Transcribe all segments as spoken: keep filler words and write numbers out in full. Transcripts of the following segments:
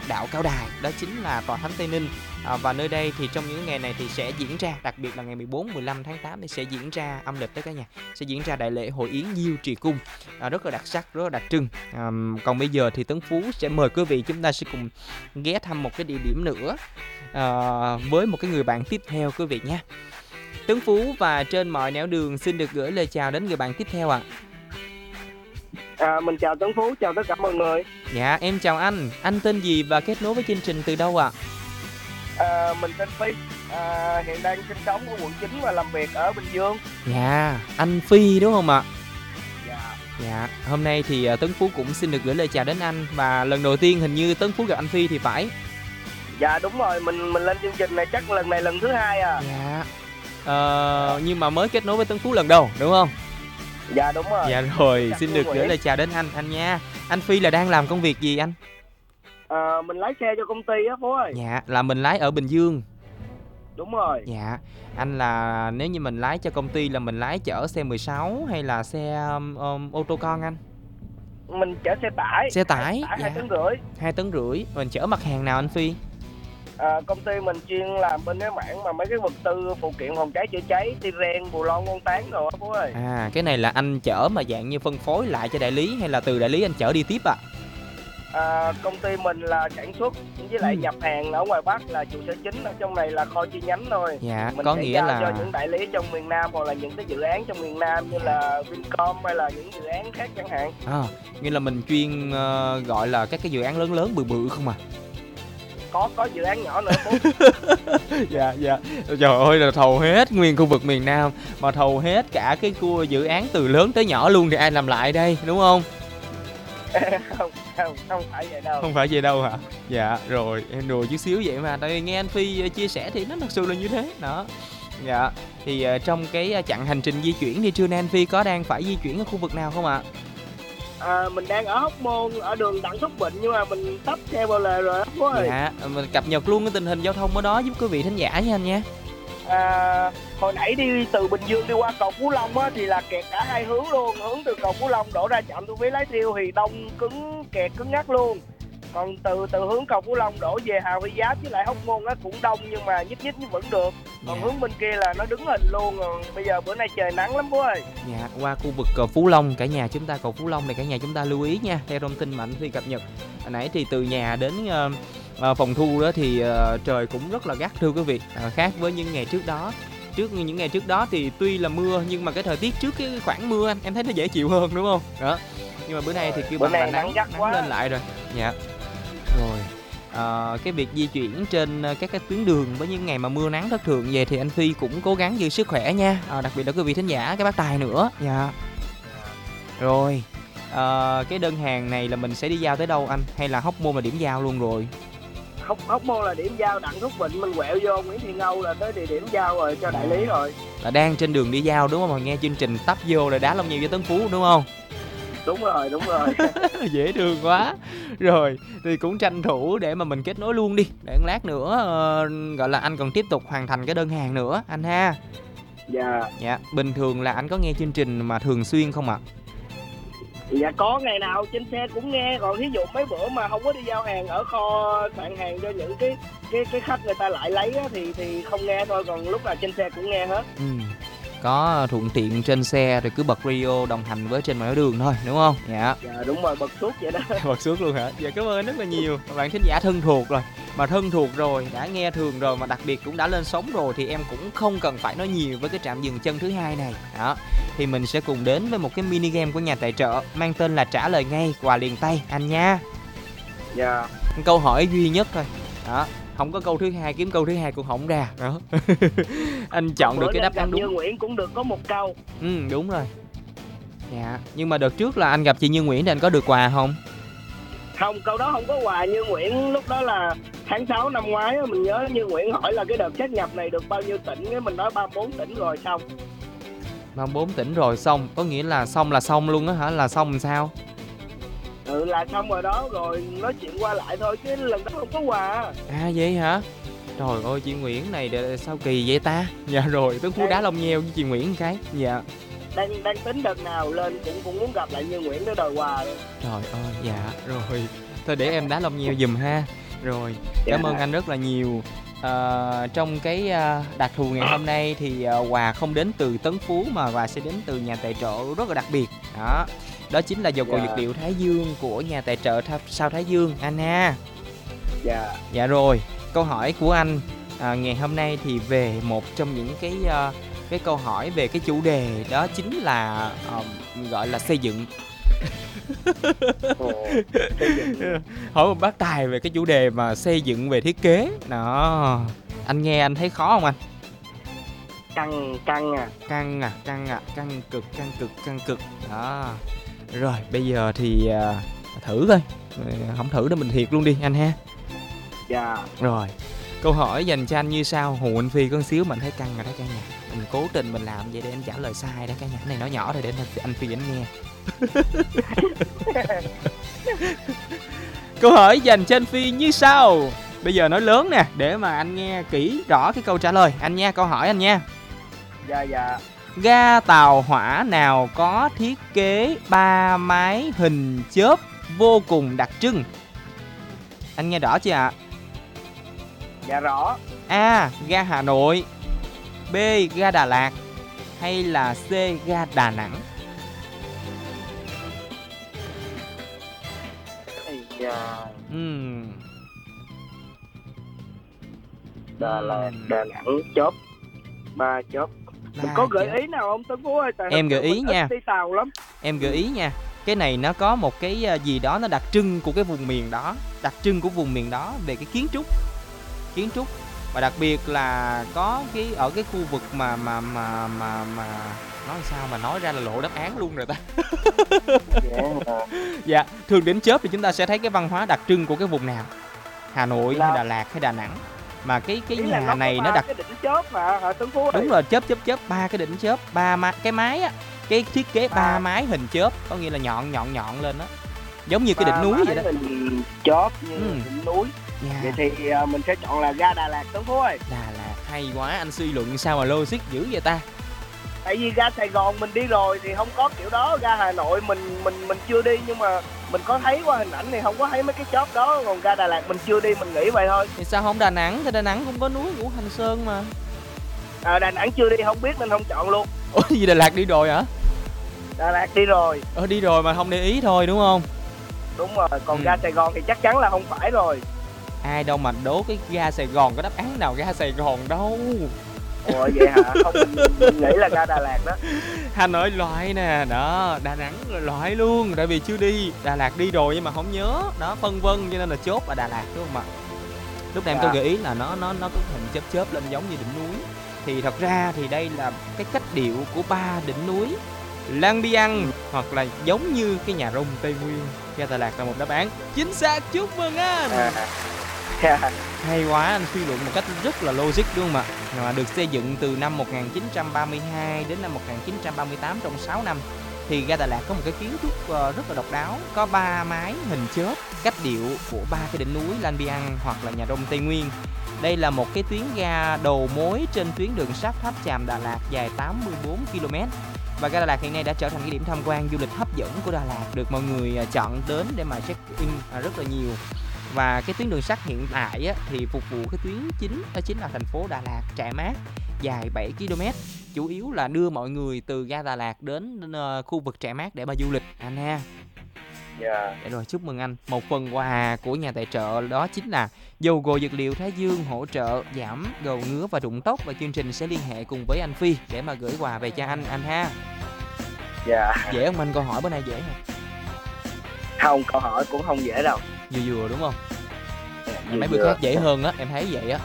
đạo Cao Đài, đó chính là Tòa Thánh Tây Ninh. À, và nơi đây thì trong những ngày này thì sẽ diễn ra, đặc biệt là ngày mười bốn, mười lăm tháng tám thì sẽ diễn ra âm lịch đó cả nhà, sẽ diễn ra đại lễ hội yến Diêu Trì Cung, à, rất là đặc sắc, rất là đặc trưng. À, còn bây giờ thì Tấn Phú sẽ mời quý vị chúng ta sẽ cùng ghé thăm một cái địa điểm nữa à, với một cái người bạn tiếp theo quý vị nhé. Tấn Phú và trên mọi nẻo đường xin được gửi lời chào đến người bạn tiếp theo ạ. À. À, mình chào Tấn Phú, chào tất cả mọi người. Dạ, em chào anh. Anh tên gì và kết nối với chương trình từ đâu ạ? À? À, mình tên Phi, à, hiện đang sinh sống ở quận chín và làm việc ở Bình Dương. Dạ, anh Phi đúng không ạ? Dạ. Dạ, hôm nay thì Tấn Phú cũng xin được gửi lời chào đến anh. Và lần đầu tiên hình như Tấn Phú gặp anh Phi thì phải. Dạ đúng rồi, mình mình lên chương trình này chắc lần này lần thứ hai à. Dạ. Ờ, nhưng mà mới kết nối với Tấn Phú lần đầu đúng không? Dạ đúng rồi. Dạ rồi, xin được gửi lời chào đến anh anh nha. Anh Phi là đang làm công việc gì anh? À, mình lái xe cho công ty á Phú ơi. Dạ, là mình lái ở Bình Dương. Đúng rồi. Dạ, anh là nếu như mình lái cho công ty là mình lái chở xe mười sáu hay là xe um, um, ô tô con anh? Mình chở xe tải. Xe tải, tải dạ. hai tấn rưỡi. Hai tấn rưỡi. Mình chở mặt hàng nào anh Phi? À, công ty mình chuyên làm bên cái mảng mà mấy cái vật tư phụ kiện phòng cháy chữa cháy, ti-ren, bù lon, ngôn tán rồi Phú ơi. À, cái này là anh chở mà dạng như phân phối lại cho đại lý hay là từ đại lý anh chở đi tiếp ạ? À? À, công ty mình là sản xuất với lại ừ. nhập hàng ở ngoài Bắc, là trụ sở chính, ở trong này là kho chi nhánh thôi. Dạ, mình có sẽ nghĩa giao là cho những đại lý trong miền Nam hoặc là những cái dự án trong miền Nam như là Vincom hay là những dự án khác chẳng hạn. À, nghĩa là mình chuyên uh, gọi là các cái dự án lớn lớn bự bự không à? Có có dự án nhỏ nữa. Dạ dạ. Trời ơi, là thầu hết nguyên khu vực miền Nam, mà thầu hết cả cái khu dự án từ lớn tới nhỏ luôn thì ai làm lại đây, đúng không? không, không, không phải vậy đâu. Không phải vậy đâu hả? Dạ, rồi, em đùa chút xíu vậy mà. Tại vì nghe anh Phi chia sẻ thì nó thật sự là như thế. Đó. Dạ, thì uh, trong cái chặng hành trình di chuyển thì trưa nay anh Phi có đang phải di chuyển ở khu vực nào không ạ? À, mình đang ở Hóc Môn, ở đường Đặng Thúc Bình, nhưng mà mình tấp xe vào lề rồi đó ơi. Dạ, mình cập nhật luôn cái tình hình giao thông ở đó giúp quý vị thính giả nha anh nha. À, hồi nãy đi từ Bình Dương đi qua cầu Phú Long á, thì là kẹt cả hai hướng luôn. Hướng từ cầu Phú Long đổ ra trạm thu phí Lái Thiêu thì đông cứng, kẹt cứng ngắc luôn. Còn từ từ hướng cầu Phú Long đổ về Hà Huy Giáp với lại Hóc Môn á cũng đông, nhưng mà nhích nhích vẫn được. Còn dạ. hướng bên kia là nó đứng hình luôn. Rồi bây giờ bữa nay trời nắng lắm bố ơi. Dạ, qua khu vực cầu Phú Long, cả nhà chúng ta cầu Phú Long này cả nhà chúng ta lưu ý nha. Theo thông tin mà anh Phi cập nhật hồi nãy thì từ nhà đến uh, uh, phòng thu đó thì uh, trời cũng rất là gắt thưa quý vị. Uh, khác với những ngày trước đó. Trước những ngày trước đó thì tuy là mưa nhưng mà cái thời tiết trước cái khoảng mưa anh em thấy nó dễ chịu hơn đúng không? Đó. Nhưng mà bữa nay thì kêu bằng là nắng, nắng, nắng lên lại rồi. Dạ. Rồi. À, cái việc di chuyển trên các cái tuyến đường với những ngày mà mưa nắng thất thường về thì anh Phi cũng cố gắng giữ sức khỏe nha. À, đặc biệt là quý vị thính giả, cái bác Tài nữa. Dạ. Rồi. À, cái đơn hàng này là mình sẽ đi giao tới đâu anh? Hay là Hóc Môn là điểm giao luôn rồi? Hóc, Hóc Môn là điểm giao, Đặng Thúc Bình mình quẹo vô Nguyễn Thị Ngâu là tới địa điểm giao rồi cho đại lý rồi. Là đang trên đường đi giao đúng không? Mà nghe chương trình tấp vô là đá lông nhiều cho Tấn Phú đúng không? Đúng rồi, đúng rồi. Dễ thương quá. Rồi, thì cũng tranh thủ để mà mình kết nối luôn đi. Để lát nữa uh, gọi là anh còn tiếp tục hoàn thành cái đơn hàng nữa anh ha. Dạ. Dạ, bình thường là anh có nghe chương trình mà thường xuyên không ạ? Dạ có, ngày nào trên xe cũng nghe. Còn ví dụ mấy bữa mà không có đi giao hàng ở kho soạn hàng cho những cái cái cái khách người ta lại lấy á, thì thì không nghe thôi. Còn lúc nào trên xe cũng nghe hết. Ừ. Có thuận tiện trên xe rồi cứ bật radio đồng hành với trên mọi đường thôi đúng không? Dạ. Dạ đúng rồi, bật suốt vậy đó. Bật suốt luôn hả? Dạ cảm ơn rất là nhiều. Bạn thính giả thân thuộc rồi. Mà thân thuộc rồi, đã nghe thường rồi mà đặc biệt cũng đã lên sóng rồi thì em cũng không cần phải nói nhiều với cái trạm dừng chân thứ hai này. Đó. Thì mình sẽ cùng đến với một cái mini game của nhà tài trợ mang tên là trả lời ngay quà liền tay anh nha. Dạ. Câu hỏi duy nhất thôi. Đó. Không có câu thứ hai, kiếm câu thứ hai cũng không ra. Đó. Anh chọn được cái đáp án đúng. Như Nguyễn cũng được có một câu. Ừ đúng rồi. Dạ. Nhưng mà đợt trước là anh gặp chị Như Nguyễn thì anh có được quà không? Không, câu đó không có quà. Như Nguyễn lúc đó là tháng sáu năm ngoái á, mình nhớ Như Nguyễn hỏi là cái đợt sát nhập này được bao nhiêu tỉnh, cái mình nói ba mươi bốn tỉnh rồi xong. ba mươi bốn tỉnh rồi xong, có nghĩa là xong là xong luôn á hả? Là xong làm sao? Ừ là xong rồi đó, rồi nói chuyện qua lại thôi chứ lần đó không có quà. À vậy hả? Trời ơi chị Nguyễn này sao kỳ vậy ta? Dạ rồi, Tấn Phú đang... đá lông nheo với chị Nguyễn một cái. Dạ. Đang đang tính đợt nào lên cũng cũng muốn gặp lại Như Nguyễn để đòi quà rồi. Trời ơi, dạ rồi. Thôi để em đá lông nheo giùm ha. Rồi, Dạ. cảm ơn anh rất là nhiều. Ờ, trong cái à, đặc thù ngày hôm nay thì à, quà không đến từ Tấn Phú mà quà sẽ đến từ nhà tài trợ rất là đặc biệt. Đó, đó chính là dầu cội Dạ. dược liệu Thái Dương của nhà tài trợ Tha- Sao Thái Dương anh ha. Dạ. Dạ rồi, câu hỏi của anh à, ngày hôm nay thì về một trong những cái à, cái câu hỏi về cái chủ đề đó chính là à, gọi là xây dựng. Ồ, xây dựng. Hỏi một bác tài về cái chủ đề mà xây dựng về thiết kế. Đó, anh nghe anh thấy khó không anh? Căng căng à. Căng à, căng à, căng cực, căng cực, căng cực. Đó. Rồi, bây giờ thì à, thử coi. Không thử để mình thiệt luôn đi anh ha. Dạ. Rồi, câu hỏi dành cho anh như sau. Hù anh Phi có một xíu mình thấy căng rồi đó cả nhà. Mình cố tình mình làm vậy để anh trả lời sai đó cả nhà. Cái này nó nhỏ thôi để anh, anh Phi anh nghe. Câu hỏi dành cho anh Phi như sau. Bây giờ nói lớn nè, để mà anh nghe kỹ rõ cái câu trả lời. Anh nha, câu hỏi anh nha. Dạ. Dạ. Ga tàu hỏa nào có thiết kế ba mái hình chớp vô cùng đặc trưng? Anh nghe rõ chưa ạ? Dạ rõ. A. Ga Hà Nội. B. Ga Đà Lạt. Hay là C. Ga Đà Nẵng? Ây da. Ừm. Đà Lạt, Đà Nẵng, chớp, ba chớp. Mình Ba có gợi chớp. ý nào không Tấn Phú ơi? Tại Em thật sự gợi ý mình ít nha. đi tàu lắm. Em gợi ý nha. Cái này nó có một cái à, gì đó nó đặc trưng của cái vùng miền đó, đặc trưng của vùng miền đó về cái kiến trúc, kiến trúc và đặc biệt là có cái ở cái khu vực mà mà mà mà mà nói sao mà nói ra là lộ đáp án luôn rồi ta. Dạ. Dạ, thường đến chớp thì chúng ta sẽ thấy cái văn hóa đặc trưng của cái vùng nào? Hà Nội hay Là- Đà Lạt hay Đà Nẵng? Mà cái cái Ý là nhà nó này có nó ba đặc cái đỉnh chớp mà hả Tấn Phú ơi? đúng rồi, chớp chớp chớp ba cái đỉnh chớp, ba má, cái mái á, cái thiết kế ba Ba. mái hình chớp, có nghĩa là nhọn nhọn nhọn lên đó. Giống như cái Ba đỉnh núi mái vậy đó. hình chớp như Ừ. đỉnh núi. Dạ. Vậy thì à, mình sẽ chọn là ga Đà Lạt Tấn Phú ơi. Đà Lạt hay quá, anh suy luận sao mà logic dữ vậy ta? Tại vì ga Sài Gòn mình đi rồi thì không có kiểu đó, ga Hà Nội mình mình mình chưa đi nhưng mà mình có thấy qua hình ảnh thì không có thấy mấy cái chớp đó, còn ga Đà Lạt mình chưa đi mình nghĩ vậy thôi. Thì sao không Đà Nẵng? Thì Đà Nẵng cũng có núi Ngũ Hành Sơn mà. À, Đà Nẵng chưa đi không biết nên không chọn luôn. Ủa gì Đà Lạt đi rồi hả? Đà Lạt đi rồi. Ờ đi rồi mà không để ý thôi đúng không? Đúng rồi, còn Ừ. ga Sài Gòn thì chắc chắn là không phải rồi. Ai đâu mà đố cái ga Sài Gòn có đáp án nào ga Sài Gòn đâu. Ủa vậy hả? Không, mình, mình nghĩ là ga Đà Lạt đó. Hà Nội loại nè, đó, Đà Nẵng là loại luôn, tại vì chưa đi. Đà Lạt đi rồi nhưng mà không nhớ, đó, phân vân cho nên là chốt là Đà Lạt đúng không ạ? Lúc này em Dạ. có gợi ý là nó nó nó có hình chớp chớp lên giống như đỉnh núi. Thì thật ra thì đây là cái cách điệu của ba đỉnh núi Lang Biang hoặc là giống như cái nhà rông Tây Nguyên. Ga Đà Lạt là một đáp án chính xác, chúc mừng anh. À. Hay quá, anh suy luận một cách rất là logic đúng không ạ? Mà được xây dựng từ năm một nghìn chín trăm ba mươi hai đến năm một nghìn chín trăm ba mươi tám, trong sáu năm. Thì ga Đà Lạt có một cái kiến trúc ờ, rất là độc đáo, có ba mái hình chớp, cách điệu của ba cái đỉnh núi Lang Biang hoặc là nhà rông Tây Nguyên. Đây là một cái tuyến ga đầu mối trên tuyến đường sắt Tháp Chàm Đà Lạt dài tám mươi tư ki lô mét. Và ga Đà Lạt hiện nay đã trở thành cái điểm tham quan du lịch hấp dẫn của Đà Lạt, được mọi người à, chọn đến để mà check in à, rất là nhiều. Và cái tuyến đường sắt hiện tại á, thì phục vụ cái tuyến chính đó chính là thành phố Đà Lạt Trại Mát dài bảy ki lô mét, chủ yếu là đưa mọi người từ ga Đà Lạt đến uh, khu vực Trại Mát để mà du lịch anh ha. Dạ. Để rồi chúc mừng anh. Một phần quà của nhà tài trợ đó chính là dầu gội dược liệu Thái Dương hỗ trợ giảm gầu ngứa và rụng tóc, và chương trình sẽ liên hệ cùng với anh Phi để mà gửi quà về cho anh anh ha. Dạ. Dễ không anh? Câu hỏi bữa nay dễ không? Không, câu hỏi cũng không dễ đâu. Vừa vừa đúng không? Vừa Mấy bữa vừa. khác dễ hơn á, em thấy vậy á.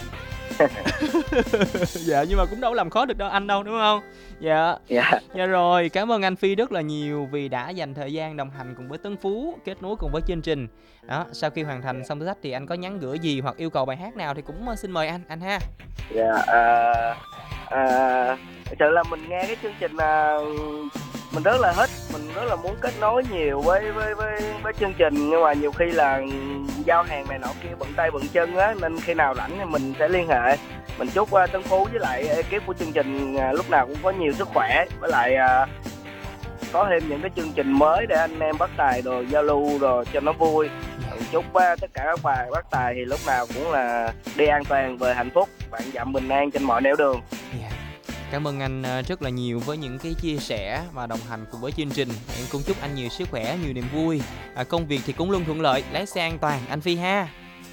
Dạ nhưng mà cũng đâu làm khó được đâu anh đâu đúng không? Dạ. Dạ. Dạ rồi, cảm ơn anh Phi rất là nhiều vì đã dành thời gian đồng hành cùng với Tấn Phú, kết nối cùng với chương trình. Đó, sau khi hoàn thành xong thử thách thì anh có nhắn gửi gì hoặc yêu cầu bài hát nào thì cũng uh, xin mời anh anh ha. Dạ. À, à, thật sự là mình nghe cái chương trình là mình rất là thích, mình rất là muốn kết nối nhiều với với với với chương trình, nhưng mà nhiều khi là giao hàng này nọ kia bận tay bận chân á, nên khi nào rảnh thì mình sẽ liên hệ. Mình chúc uh, Tấn Phú với lại ekip của chương trình uh, lúc nào cũng có nhiều sức khỏe, với lại uh, có thêm những cái chương trình mới để anh em bắt tài rồi giao lưu rồi cho nó vui. Chúc uh, tất cả các bạn bắt tài thì lúc nào cũng là đi an toàn về hạnh phúc, bạn dặm bình an trên mọi nẻo đường. Yeah. Cảm ơn anh rất là nhiều với những cái chia sẻ và đồng hành cùng với chương trình. Em cũng chúc anh nhiều sức khỏe, nhiều niềm vui. À, công việc thì cũng luôn thuận lợi, lái xe an toàn anh Phi ha.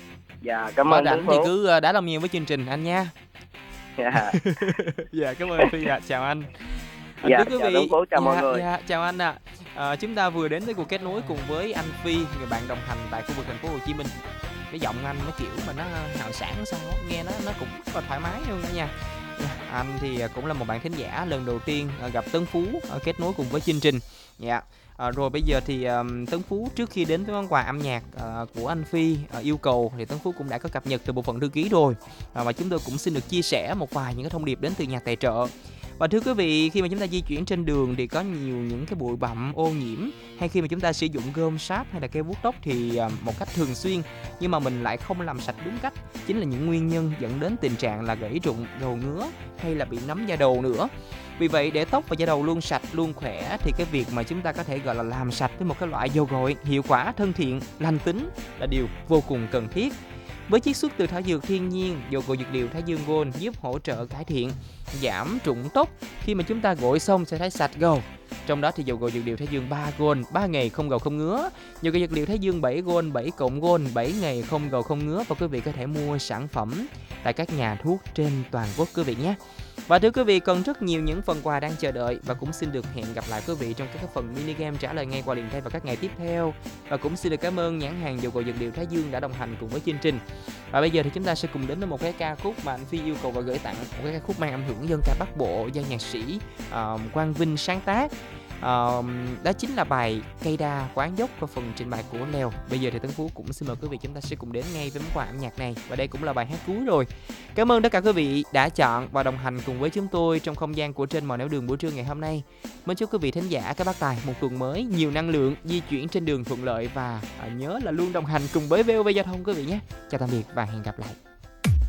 Dạ, cảm Có ơn rảnh thì cứ đá lòng nhiều với chương trình anh nha. Dạ. Dạ, cảm ơn anh Phi ạ. À. Chào anh. À, dạ, quý chào vị. Tuấn Phú, chào dạ, mọi người. Dạ, chào anh ạ. À. À, chúng ta vừa đến với cuộc kết nối cùng với anh Phi, người bạn đồng hành tại khu vực thành phố Hồ Chí Minh. Cái giọng anh nó kiểu mà nó hào sảng sao đó, nghe nó nó cũng rất là thoải mái luôn đó nha. Anh thì cũng là một bạn thính giả lần đầu tiên gặp Tấn Phú kết nối cùng với chương trình. Dạ. À, rồi bây giờ thì um, Tấn Phú trước khi đến với món quà âm nhạc uh, của anh Phi uh, yêu cầu thì Tấn Phú cũng đã có cập nhật từ bộ phận thư ký rồi. À, và chúng tôi cũng xin được chia sẻ một vài những cái thông điệp đến từ nhà tài trợ. Và thưa quý vị, khi mà chúng ta di chuyển trên đường thì có nhiều những cái bụi bặm ô nhiễm, hay khi mà chúng ta sử dụng gôm sáp hay là keo vuốt tóc thì một cách thường xuyên nhưng mà mình lại không làm sạch đúng cách, chính là những nguyên nhân dẫn đến tình trạng là gãy rụng, đầu ngứa hay là bị nấm da đầu nữa. Vì vậy để tóc và da đầu luôn sạch, luôn khỏe thì cái việc mà chúng ta có thể gọi là làm sạch với một cái loại dầu gội hiệu quả, thân thiện, lành tính là điều vô cùng cần thiết. Với chiết xuất từ thảo dược thiên nhiên, dầu gội dược liệu Thái Dương Gold giúp hỗ trợ cải thiện, giảm rụng tóc khi mà chúng ta gội xong sẽ thấy sạch gầu. Trong đó thì dầu gội dược liệu Thái Dương ba Gold, ba ngày không gầu không ngứa. Dầu gội dược liệu Thái Dương bảy Gold, bảy cộng Gold, bảy ngày không gầu không ngứa. Và quý vị có thể mua sản phẩm tại các nhà thuốc trên toàn quốc quý vị nhé. Và thưa quý vị, còn rất nhiều những phần quà đang chờ đợi và cũng xin được hẹn gặp lại quý vị trong các phần mini game trả lời ngay qua liền tay vào các ngày tiếp theo. Và cũng xin được cảm ơn nhãn hàng dầu gội dược liệu Thái Dương đã đồng hành cùng với chương trình. Và bây giờ thì chúng ta sẽ cùng đến với một cái ca khúc mà anh Phi yêu cầu và gửi tặng, một cái ca khúc mang âm hưởng dân ca Bắc Bộ do nhạc sĩ uh, Quang Vinh sáng tác. Uh, đó chính là bài Cây Đa Quán Dốc và phần trình bày của Leo. Bây giờ thì Tấn Phú cũng xin mời quý vị chúng ta sẽ cùng đến ngay với món quà âm nhạc này. Và đây cũng là bài hát cuối rồi. Cảm ơn tất cả quý vị đã chọn và đồng hành cùng với chúng tôi trong không gian của Trên Mọi Nẻo Đường buổi trưa ngày hôm nay. Mến chúc quý vị thính giả các bác tài một tuần mới nhiều năng lượng, di chuyển trên đường thuận lợi và uh, nhớ là luôn đồng hành cùng với vê o vê Giao thông quý vị nhé. Chào tạm biệt và hẹn gặp lại.